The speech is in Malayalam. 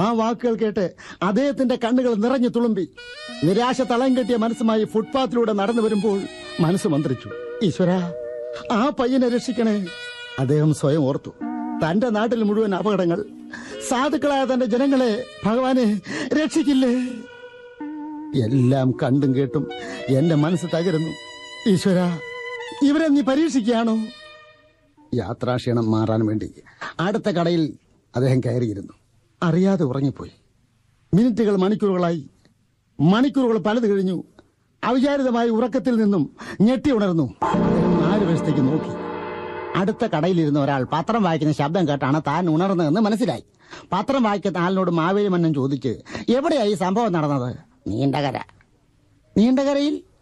വാക്കുകൾ കേട്ട് അദ്ദേഹത്തിന്റെ കണ്ണുകൾ നിറഞ്ഞു തുളുമ്പി. നിരാശ തളം കെട്ടിയ മനസ്സുമായി ഫുട്പാത്തിലൂടെ നടന്നു വരുമ്പോൾ മനസ്സ് മന്ത്രിച്ചു, ഈശ്വര, ആ പയ്യനെ രക്ഷിക്കണേ. അദ്ദേഹം സ്വയം ഓർത്തു, തന്റെ നാട്ടിൽ മുഴുവൻ അപകടങ്ങൾ, സാധുക്കളായ തന്റെ ജനങ്ങളെ ഭഗവാനെ രക്ഷിക്കില്ലേ? എല്ലാം കണ്ടും കേട്ടും എന്റെ മനസ്സ് തകരുന്നു. ഈശ്വര, ഇവരെ നീ പരീക്ഷിക്കുകയാണോ? യാത്രാക്ഷീണം മാറാൻ വേണ്ടി അടുത്ത കടയിൽ അദ്ദേഹം കയറിയിരുന്നു. അറിയാതെ ഉറങ്ങിപ്പോയി. മിനിറ്റുകൾ മണിക്കൂറുകളായി. മണിക്കൂറുകൾ പലത് കഴിഞ്ഞു. അവിചാരിതമായി ഉറക്കത്തിൽ നിന്നും ഞെട്ടി ഉണർന്നു. അദ്ദേഹം 4 വശത്തേക്ക് നോക്കി. അടുത്ത കടയിലിരുന്ന ഒരാൾ പത്രം വായിക്കുന്ന ശബ്ദം കേട്ടാണ് താൻ ഉണർന്നതെന്ന് മനസ്സിലായി. പത്രം വായിക്കുന്ന ആളിനോട് മാവേലി മന്നൻ ചോദിച്ച്, എവിടെയായി സംഭവം നടന്നത്? നീണ്ടകര. നീണ്ടകരയിൽ